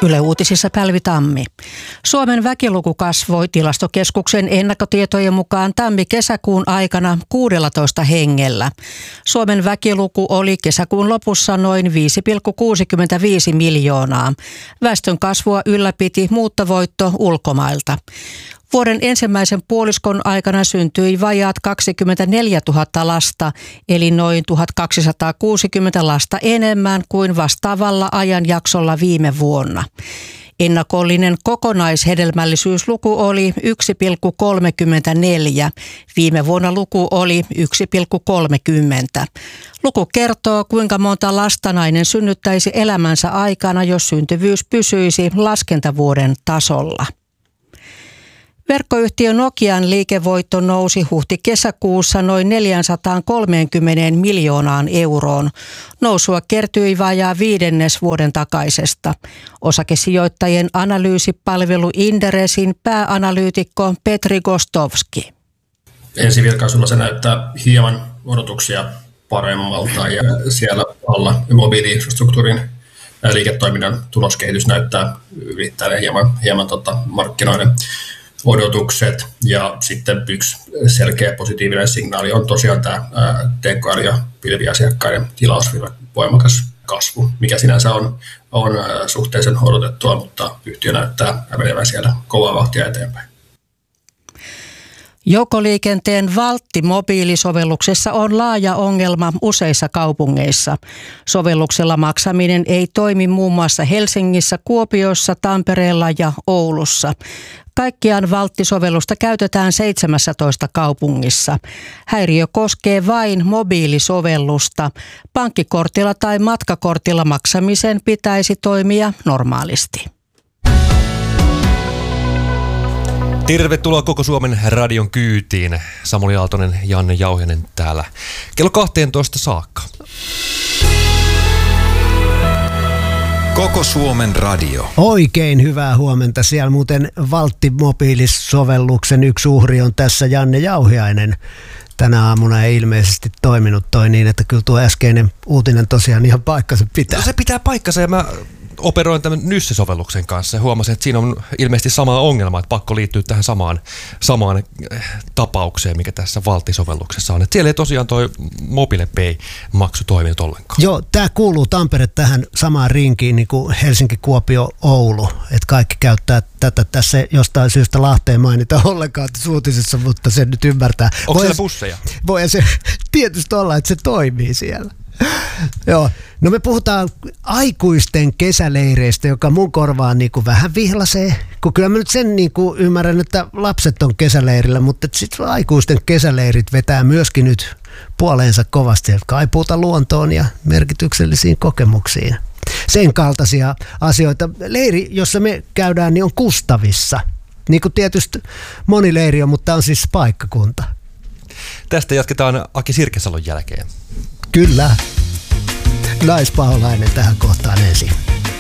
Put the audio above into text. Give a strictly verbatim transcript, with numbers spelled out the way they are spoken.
Yle Uutisissa Pälvi Tammi. Suomen väkiluku kasvoi Tilastokeskuksen ennakkotietojen mukaan tammi-kesäkuun aikana kuusitoista hengellä. Suomen väkiluku oli kesäkuun lopussa noin viisi pilkku kuusikymmentäviisi miljoonaa. Väestön kasvua ylläpiti muuttovoitto ulkomailta. Vuoden ensimmäisen puoliskon aikana syntyi vajaat kaksikymmentäneljätuhatta lasta, eli noin tuhatkaksisataakuusikymmentä lasta enemmän kuin vastaavalla ajanjaksolla viime vuonna. Ennakollinen kokonaishedelmällisyysluku oli yksi pilkku kolmekymmentäneljä. Viime vuonna luku oli yksi pilkku kolmekymmentä. Luku kertoo, kuinka monta lasta nainen synnyttäisi elämänsä aikana, jos syntyvyys pysyisi laskentavuoden tasolla. Verkkoyhtiö Nokian liikevoitto nousi huhti-kesäkuussa noin neljäsataakolmekymmentä miljoonaan euroon. Nousua kertyi vajaa viidennes vuoden takaisesta. Osakesijoittajien analyysipalvelu Inderesin pääanalyytikko Petri Gostovski. Ensivirkaisulla se näyttää hieman odotuksia paremmalta ja siellä alla mobiili-infrastruktuurin liiketoiminnan tuloskehitys näyttää ylittäneen hieman, hieman tota markkinoiden odotukset, ja sitten yksi selkeä positiivinen signaali on tosiaan tämä tekoäly- ja pilviasiakkaiden tilausvirran voimakas kasvu, mikä sinänsä on, on suhteellisen odotettua, mutta yhtiö näyttää menevän siellä kovaa vauhtia eteenpäin. Joukkoliikenteen Valtti-mobiilisovelluksessa on laaja ongelma useissa kaupungeissa. Sovelluksella maksaminen ei toimi muun muassa Helsingissä, Kuopiossa, Tampereella ja Oulussa. Kaikkiaan Valtti-sovellusta käytetään seitsemässätoista kaupungissa. Häiriö koskee vain mobiilisovellusta. Pankkikortilla tai matkakortilla maksamisen pitäisi toimia normaalisti. Tervetuloa koko Suomen radion kyytiin. Samuli Aaltonen, Janne Jauhiainen täällä kello kaksitoista saakka. Koko Suomen radio. Oikein hyvää huomenta. Siellä muuten Valtti-mobiilisovelluksen yksi uhri on tässä Janne Jauhiainen. Tänä aamuna ei ilmeisesti toiminut toi niin, että kyllä tuo äskeinen uutinen tosiaan ihan paikkansa pitää. No se pitää paikkansa ja mä operoin tämän Nysse-sovelluksen kanssa ja huomasin, että siinä on ilmeisesti sama ongelma, että pakko liittyä tähän samaan, samaan tapaukseen, mikä tässä Valtti-sovelluksessa on. Että siellä ei tosiaan toi Mobile Pay-maksu toiminut ollenkaan. Joo, tämä kuuluu Tampere tähän samaan rinkiin niin kuin Helsinki, Kuopio, Oulu. Että kaikki käyttää tätä. Tässä jostain syystä Lahteen mainita ollenkaan uutisessa, mutta sen nyt ymmärtää. Onko siellä busseja? Voi se tietysti olla, että se toimii siellä. Joo, no me puhutaan aikuisten kesäleireistä, joka mun korvaan niin kuin vähän vihlasee, kun kyllä mä nyt sen niin kuin ymmärrän, että lapset on kesäleirillä, mutta sitten aikuisten kesäleirit vetää myöskin nyt puoleensa kovasti, kaipuuta luontoon ja merkityksellisiin kokemuksiin. Sen kaltaisia asioita. Leiri, jossa me käydään, niin on Kustavissa. Niin kuin tietysti moni leiri on, mutta tämä on siis paikkakunta. Tästä jatketaan Aki Sirkesalon jälkeen. Kyllä. Naispaholainen tähän kohtaan ensin.